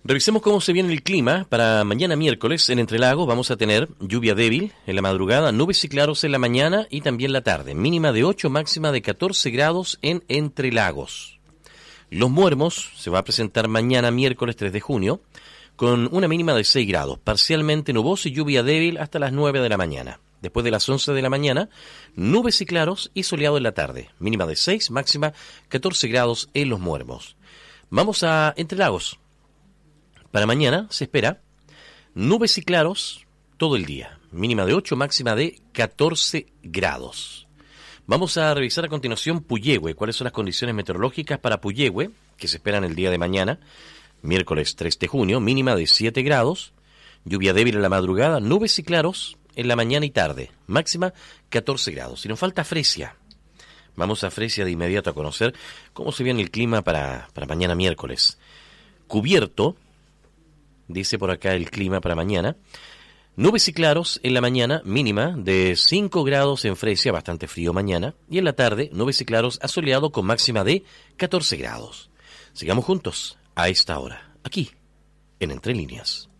Revisemos cómo se viene el clima para mañana miércoles. En Entre Lagos vamos a tener lluvia débil en la madrugada, nubes y claros en la mañana y también la tarde. Mínima de 8, máxima de 14 grados en Entre Lagos. Los Muermos se va a presentar mañana miércoles 3 de junio con una mínima de 6 grados, parcialmente nuboso y lluvia débil hasta las 9 de la mañana. Después de las 11 de la mañana, nubes y claros y soleado en la tarde. Mínima de 6, máxima 14 grados en Los Muermos. Vamos a Entre Lagos. Para mañana se espera nubes y claros todo el día. Mínima de 8, máxima de 14 grados. Vamos a revisar a continuación Puyehue. ¿Cuáles son las condiciones meteorológicas para Puyehue, que se esperan el día de mañana? Miércoles 3 de junio, mínima de 7 grados. Lluvia débil en la madrugada, nubes y claros en la mañana y tarde. Máxima 14 grados. Y nos falta Fresia. Vamos a Fresia de inmediato a conocer cómo se viene el clima para mañana miércoles. Cubierto. Dice por acá el clima para mañana. Nubes y claros en la mañana, mínima de 5 grados en Fresia, bastante frío mañana. Y en la tarde, nubes y claros asoleado con máxima de 14 grados. Sigamos juntos a esta hora, aquí, en Entre Líneas.